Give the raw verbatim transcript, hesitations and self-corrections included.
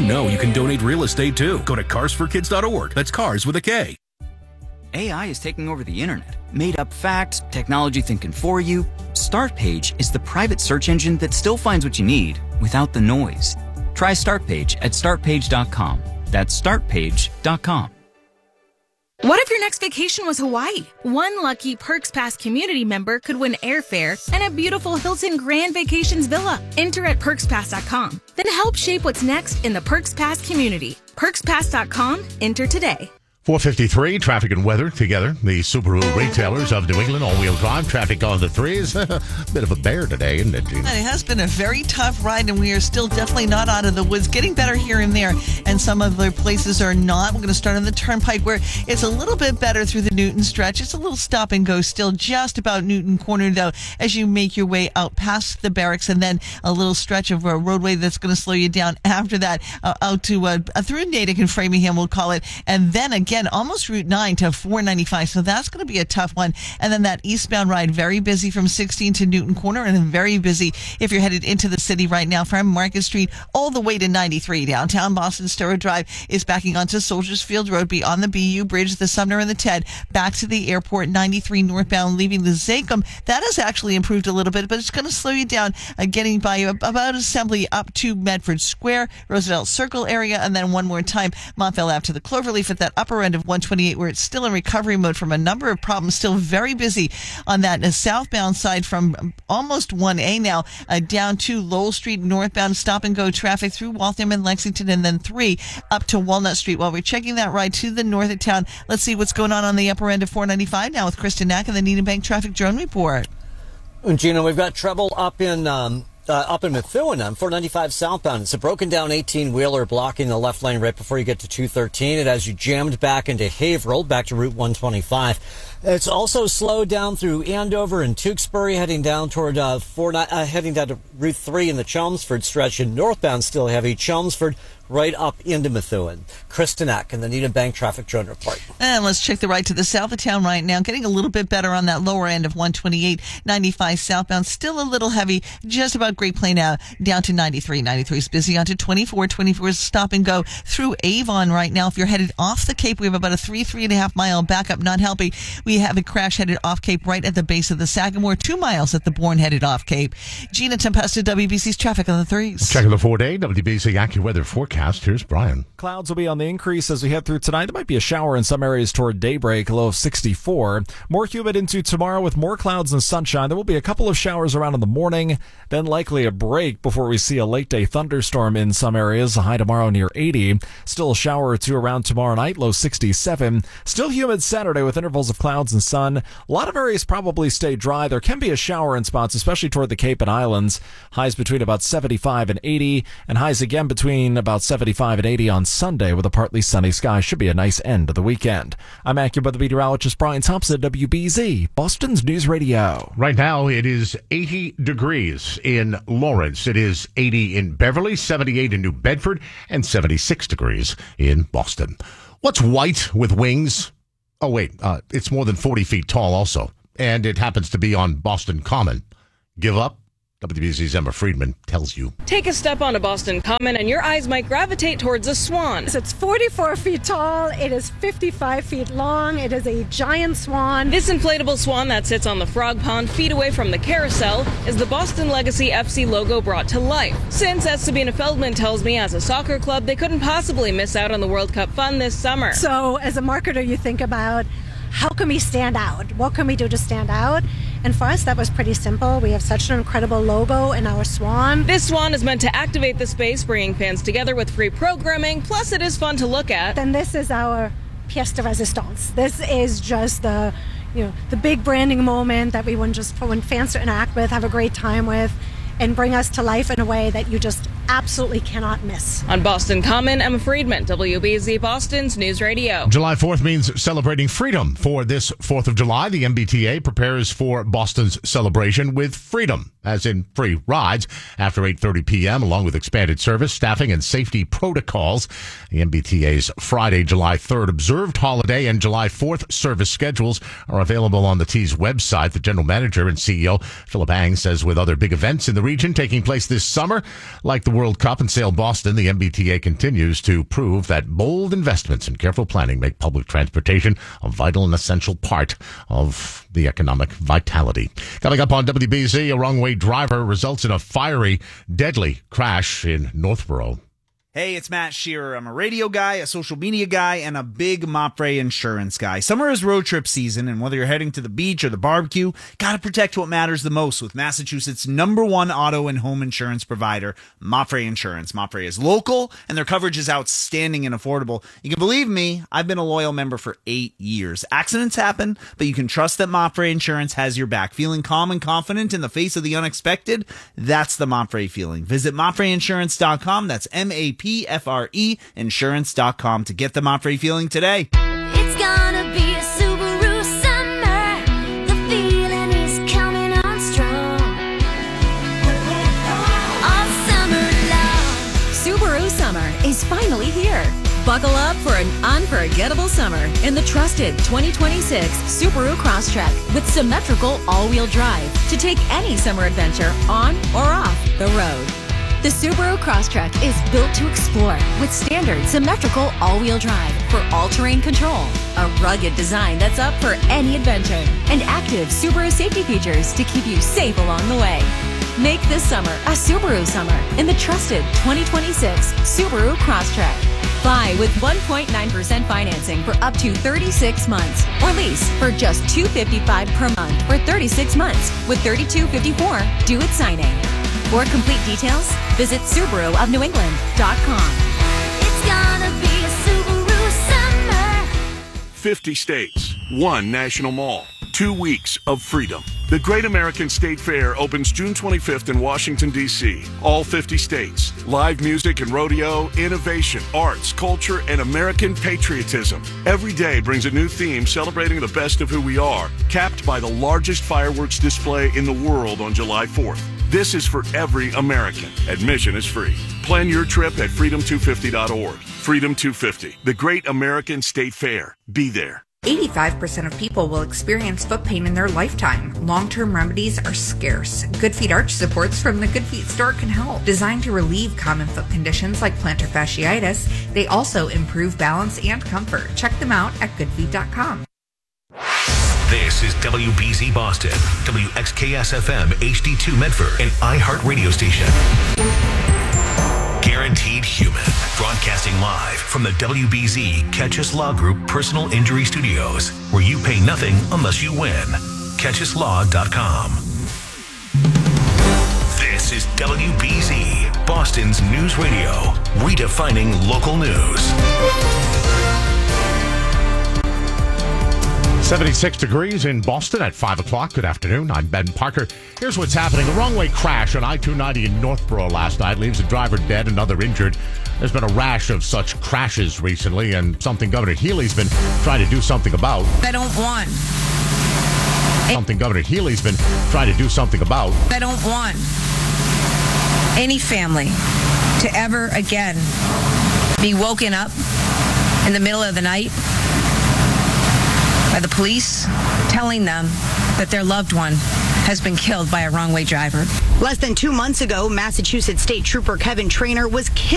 know you can donate real estate too. Go to cars for kids dot org. That's cars with a K. A I is taking over the internet. Made up facts, technology thinking for you. Startpage is the private search engine that still finds what you need without the noise. Try Startpage at start page dot com. That's start page dot com. What if your next vacation was Hawaii? One lucky Perks Pass community member could win airfare and a beautiful Hilton Grand Vacations villa. Enter at perks pass dot com. Then help shape what's next in the Perks Pass community. perks pass dot com. Enter today. four fifty-three, traffic and weather together. The Subaru retailers of New England, all-wheel drive, traffic on the threes. Bit of a bear today, isn't it, Gina? It has been a very tough ride, and we are still definitely not out of the woods. Getting better here and there, and some other places are not. We're going to start on the Turnpike, where it's a little bit better through the Newton stretch. It's a little stop and go still, just about Newton Corner, though, as you make your way out past the barracks, and then a little stretch of a roadway that's going to slow you down after that, uh, out to uh, through Natick and Framingham, we'll call it, and then again. Again, almost Route nine to four ninety-five, so that's going to be a tough one. And then that eastbound ride, very busy from sixteen to Newton Corner, and then very busy if you're headed into the city right now from Market Street all the way to ninety-three. Downtown Boston Sturrow Drive is backing onto Soldiers Field Road beyond the B U Bridge, the Sumner and the Ted, back to the airport, ninety-three northbound, leaving the Zachem. That has actually improved a little bit, but it's going to slow you down, uh, getting by about Assembly up to Medford Square, Roosevelt Circle area, and then one more time, Montvale Ave to the Cloverleaf at that upper end of one twenty-eight, where it's still in recovery mode from a number of problems. Still very busy on that uh, southbound side from almost one A now uh, down to Lowell Street, northbound stop and go traffic through Waltham and Lexington, and then three up to Walnut Street. While we're checking that ride to the north of town, let's see what's going on on the upper end of four ninety-five now with Kristen Knack and the Needham Bank Traffic Drone Report. And Gina, we've got trouble up in um, uh, up in Methuen on four ninety-five southbound. It's a broken down eighteen-wheeler blocking the left lane right before you get to two thirteen. It has you jammed back into Haverhill, back to Route one twenty-five. It's also slowed down through Andover and Tewksbury, heading down toward uh, four, uh, heading down to Route three in the Chelmsford stretch, and northbound still heavy. Chelmsford right up into Methuen. Kristen Eck and the Needham Bank Traffic Drone Report. And let's check the right to the south of town right now. Getting a little bit better on that lower end of one twenty-eight, ninety-five southbound. Still a little heavy, just about Great Plain now, down to ninety-three. ninety-three is busy onto twenty-four. twenty-four is stop and go through Avon right now. If you're headed off the Cape, we have about a three, three and a half mile backup, not helping. We have a crash headed off Cape right at the base of the Sagamore, two miles at the Bourne headed off Cape. Gina Tempesta, W B C's traffic on the threes. Checking the four-day W B C AccuWeather forecast. Here's Brian. Clouds will be on the increase as we head through tonight. There might be a shower in some areas toward daybreak, a low of sixty-four. More humid into tomorrow with more clouds and sunshine. There will be a couple of showers around in the morning, then likely a break before we see a late-day thunderstorm in some areas. A high tomorrow near eighty. Still a shower or two around tomorrow night, low sixty-seven. Still humid Saturday with intervals of clouds and sun. A lot of areas probably stay dry. There can be a shower in spots, especially toward the Cape and Islands. Highs between about seventy-five and eighty, and highs again between about seventy-five and eighty on Sunday with a partly sunny sky. Should be a nice end of the weekend. I'm AccuWeather meteorologist Brian Thompson, W B Z, Boston's News Radio. Right now, it is eighty degrees in Lawrence. It is eighty in Beverly, seventy-eight in New Bedford, and seventy-six degrees in Boston. What's white with wings? Oh, wait, uh, it's more than forty feet tall also, and it happens to be on Boston Common. Give up? W B C's Emma Friedman tells you. Take a step on a Boston Common and your eyes might gravitate towards a swan. So it's forty-four feet tall. It is fifty-five feet long. It is a giant swan. This inflatable swan that sits on the frog pond feet away from the carousel is the Boston Legacy F C logo brought to life. Since, as Sabina Feldman tells me, as a soccer club, they couldn't possibly miss out on the World Cup fun this summer. So as a marketer, you think about, how can we stand out? What can we do to stand out? And for us, that was pretty simple. We have such an incredible logo in our swan. This swan is meant to activate the space, bringing fans together with free programming. Plus, it is fun to look at. Then this is our pièce de résistance. This is just the, you know, the big branding moment that we want just for when fans to interact with, have a great time with, and bring us to life in a way that you just absolutely cannot miss. On Boston Common, Emma Friedman, W B Z Boston's News Radio. July fourth means celebrating freedom. For this fourth of July, the M B T A prepares for Boston's celebration with freedom, as in free rides, after eight thirty p.m., along with expanded service, staffing, and safety protocols. The M B T A's Friday, July third observed holiday and July fourth service schedules are available on the T's website. The general manager and C E O, Philip Ang, says with other big events in the region taking place this summer, like the World Cup and Sail Boston, the M B T A continues to prove that bold investments and careful planning make public transportation a vital and essential part of the economic vitality. Coming up on W B Z, a wrong-way driver results in a fiery, deadly crash in Northborough. Hey, it's Matt Shearer. I'm a radio guy, a social media guy, and a big Mopre insurance guy. Summer is road trip season, and whether you're heading to the beach or the barbecue, gotta protect what matters the most with Massachusetts' number one auto and home insurance provider, Mopre Insurance. Mopre is local, and their coverage is outstanding and affordable. You can believe me, I've been a loyal member for eight years. Accidents happen, but you can trust that Mopre Insurance has your back. Feeling calm and confident in the face of the unexpected? That's the Mopre feeling. Visit Mopre Insurance dot com. That's M A P P F R E insurance dot com to get the Mopre feeling today. It's gonna be a Subaru summer. The feeling is coming on strong. All summer long. Subaru summer is finally here. Buckle up for an unforgettable summer in the trusted twenty twenty-six Subaru Crosstrek with symmetrical all-wheel drive to take any summer adventure on or off the road. The Subaru Crosstrek is built to explore with standard symmetrical all-wheel drive for all-terrain control, a rugged design that's up for any adventure, and active Subaru safety features to keep you safe along the way. Make this summer a Subaru summer in the trusted twenty twenty-six Subaru Crosstrek. Buy with one point nine percent financing for up to thirty-six months, or lease for just two hundred fifty-five dollars per month for thirty-six months with thirty-two fifty-four due at signing. For complete details, visit Subaru of New England dot com. It's gonna be a Subaru summer. fifty states, one national mall, two weeks of freedom. The Great American State Fair opens June twenty-fifth in Washington, D C All fifty states. Live music and rodeo, innovation, arts, culture, and American patriotism. Every day brings a new theme celebrating the best of who we are, capped by the largest fireworks display in the world on July fourth. This is for every American. Admission is free. Plan your trip at freedom two fifty dot org. Freedom two fifty, the Great American State Fair. Be there. eighty-five percent of people will experience foot pain in their lifetime. Long-term remedies are scarce. Good Feet Arch Supports from the Good Feet store can help. Designed to relieve common foot conditions like plantar fasciitis, they also improve balance and comfort. Check them out at good feet dot com. This is W B Z Boston, W X K S F M H D two Medford, an iHeart radio station. Guaranteed Human, broadcasting live from the W B Z Catch Us Law Group Personal Injury Studios, where you pay nothing unless you win. catch us law dot com. This is W B Z, Boston's news radio, redefining local news. seventy-six degrees in Boston at five o'clock. Good afternoon. I'm Ben Parker. Here's what's happening. A wrong-way crash on I two ninety in Northborough last night leaves a driver dead, another injured. There's been a rash of such crashes recently, and something Governor Healy's been trying to do something about. I don't want. Something Governor Healy's been trying to do something about. I don't want any family to ever again be woken up in the middle of the night by the police telling them that their loved one has been killed by a wrong-way driver. Less than two months ago, Massachusetts State Trooper Kevin Trainer was killed.